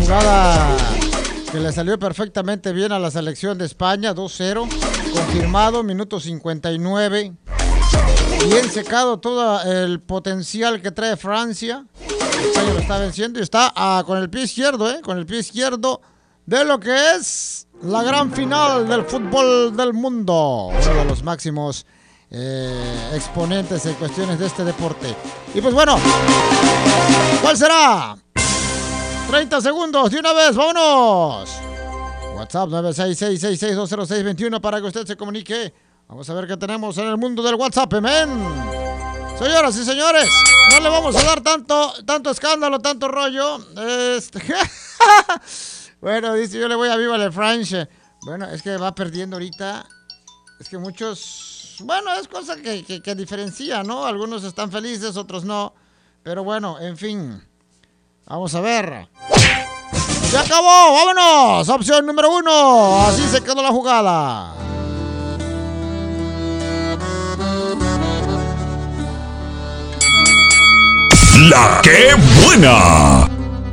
jugada que le salió perfectamente bien a la selección de España, 2-0, confirmado, minuto 59. Bien secado todo el potencial que trae Francia. España lo está venciendo y está con el pie izquierdo, con el pie izquierdo de lo que es la gran final del fútbol del mundo. Uno de los máximos exponentes en cuestiones de este deporte. Y pues bueno, ¿cuál será? 30 segundos de una vez, vámonos. WhatsApp 96666200621 para que usted se comunique. Vamos a ver qué tenemos en el mundo del WhatsApp, men. Señoras y señores, no le vamos a dar tanto escándalo, tanto rollo. Bueno, dice, yo le voy a Viva la France. Bueno, es que va perdiendo ahorita. Es que muchos... Bueno, es cosa que diferencia, ¿no? Algunos están felices, otros no. Pero bueno, en fin. Vamos a ver. ¡Se acabó! ¡Vámonos! Opción número 1. Así se quedó la jugada. ¡La qué buena!